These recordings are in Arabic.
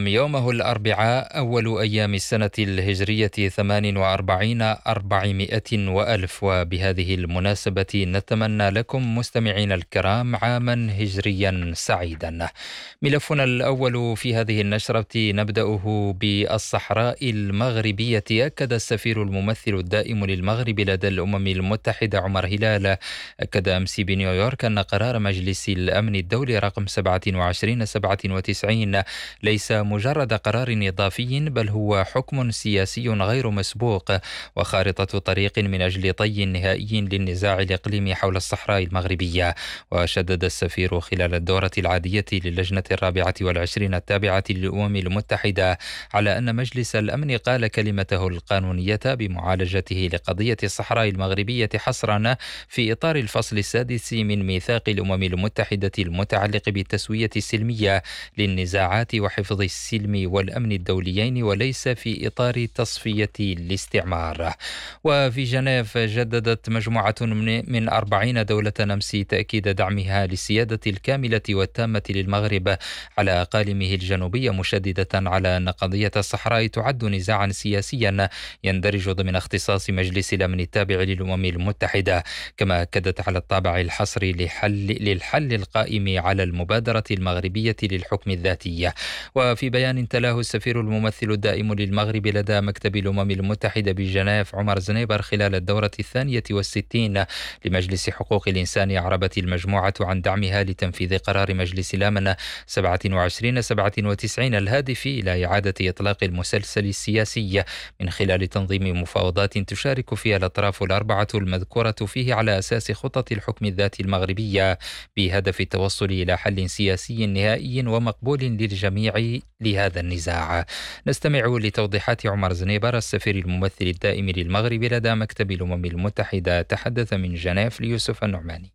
يومه الأربعاء أول أيام السنة الهجرية 48 وألف، وبهذه المناسبة نتمنى لكم مستمعين الكرام عاما هجريا سعيدا. ملفنا الأول في هذه النشرة نبدأه بالصحراء المغربية. أكد السفير الممثل الدائم للمغرب لدى الأمم المتحدة عمر هلال أمس بنيويورك أن قرار مجلس الأمن الدولي رقم 2797 ليس مجرد قرار إضافي، بل هو حكم سياسي غير مسبوق وخارطة طريق من أجل طي نهائي للنزاع الإقليمي حول الصحراء المغربية. وشدد السفير خلال الدورة العادية للجنة 24 التابعة للأمم المتحدة على أن مجلس الأمن قال كلمته القانونية بمعالجته لقضية الصحراء المغربية حصرا في إطار الفصل السادس من ميثاق الأمم المتحدة المتعلق بالتسوية السلمية للنزاعات وحفظ السلم والأمن الدوليين، وليس في إطار تصفية الاستعمار. وفي جنيف جددت مجموعة من 40 دولة أمس تأكيد دعمها للسيادة الكاملة والتامة للمغرب على أقاليمه الجنوبية، مشددة على أن قضية الصحراء تعد نزاعا سياسيا يندرج ضمن اختصاص مجلس الأمن التابع للأمم المتحدة. كما أكدت على الطابع الحصري للحل القائم على المبادرة المغربية للحكم الذاتي. وفي بيان تلاه السفير الممثل الدائم للمغرب لدى مكتب الأمم المتحدة بجنيف عمر زنيبر خلال الدورة 62 لمجلس حقوق الإنسان، أعربت المجموعة عن دعمها لتنفيذ قرار مجلس الأمن 2797 الهادف إلى إعادة إطلاق المسلسل السياسي من خلال تنظيم مفاوضات تشارك فيها الأطراف الأربعة المذكورة فيه على أساس خطط الحكم الذاتي المغربية، بهدف التوصل إلى حل سياسي نهائي ومقبول للجميع لهذا النزاع. نستمع لتوضيحات عمر زنيبر السفير الممثل الدائم للمغرب لدى مكتب الأمم المتحدة، تحدث من جنيف ليوسف النعماني.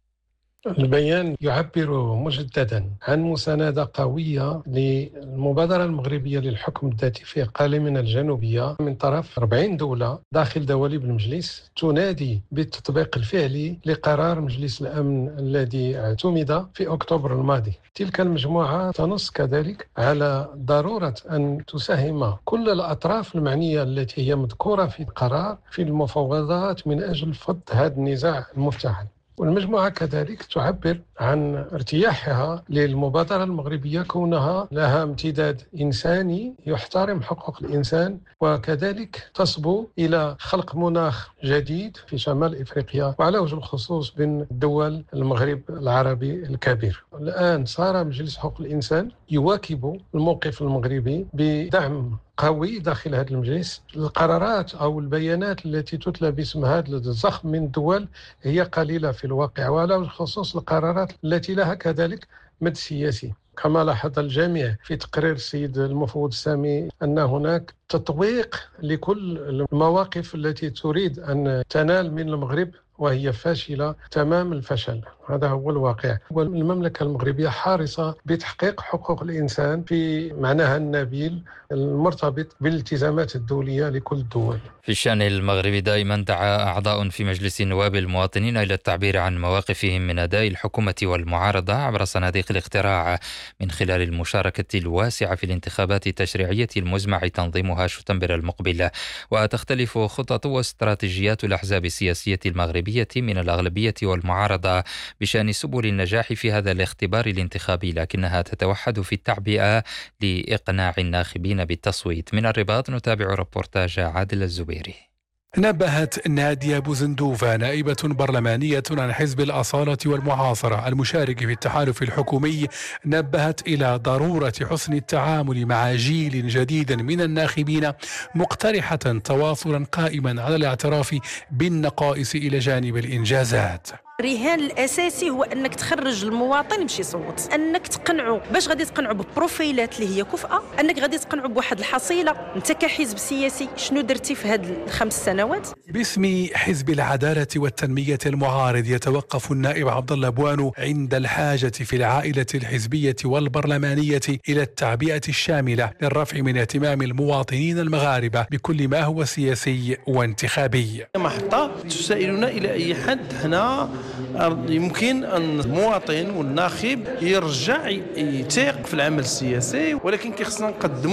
البيان يعبر مجددا عن مساندة قوية للمبادرة المغربية للحكم الذاتي في أقاليمنا الجنوبية من طرف 40 دولة داخل دواليب المجلس تنادي بالتطبيق الفعلي لقرار مجلس الأمن الذي اعتمد في أكتوبر الماضي. تلك المجموعة تنص كذلك على ضرورة أن تساهم كل الأطراف المعنية التي هي مذكورة في القرار في المفاوضات من أجل فض هذا النزاع المفتعل. والمجموعة كذلك تعبر عن ارتياحها للمبادرة المغربية كونها لها امتداد إنساني يحترم حقوق الإنسان، وكذلك تصبو إلى خلق مناخ جديد في شمال إفريقيا وعلى وجه الخصوص بين دول المغرب العربي الكبير. الآن صار مجلس حقوق الإنسان يواكب الموقف المغربي بدعم قوي داخل هذا المجلس. القرارات أو البيانات التي تتلى باسم هذا الزخم من الدول هي قليلة في الواقع، وعلى الخصوص القرارات التي لها كذلك مد سياسي. كما لاحظ الجميع في تقرير السيد المفوض السامي أن هناك تطويق لكل المواقف التي تريد أن تنال من المغرب وهي فاشلة تمام الفشل. هذا هو الواقع. والمملكة المغربية حارصة بتحقيق حقوق الإنسان في معناها النبيل المرتبط بالالتزامات الدولية لكل الدول. في الشأن المغربي دائما دعا أعضاء في مجلس النواب المواطنين إلى التعبير عن مواقفهم من أداء الحكومة والمعارضة عبر صناديق الاقتراع من خلال المشاركة الواسعة في الانتخابات التشريعية المزمع تنظيمها شتنبر المقبل. وتختلف خطط واستراتيجيات الأحزاب السياسية المغربية من الأغلبية والمعارضة بشأن سبل النجاح في هذا الاختبار الانتخابي، لكنها تتوحد في التعبئة لإقناع الناخبين بالتصويت. من الرباط نتابع ربورتاج عادل الزبيري. نبهت نادية بوزندوفا نائبة برلمانية عن حزب الأصالة والمعاصرة المشارك في التحالف الحكومي، نبهت إلى ضرورة حسن التعامل مع جيل جديد من الناخبين، مقترحة تواصلا قائما على الاعتراف بالنقائص إلى جانب الإنجازات. الرهان الاساسي هو انك تخرج المواطن يمشي يصوت، انك تقنعه باش غادي تقنعه ببروفيلات اللي هي كفءه، انك غادي تقنعه بواحد الحصيله. انت كحزب سياسي شنو درتي في هاد ال5 سنوات؟ باسم حزب العداله والتنميه المعارض يتوقف النائب عبد الله بوانو عند الحاجه في العائله الحزبيه والبرلمانيه الى التعبئه الشامله للرفع من اهتمام المواطنين المغاربه بكل ما هو سياسي وانتخابي. محطه تسائلنا الى اي حد حنا يمكن أن المواطن والناخب يرجع يتيق في العمل السياسي، ولكن خصنا نقدموا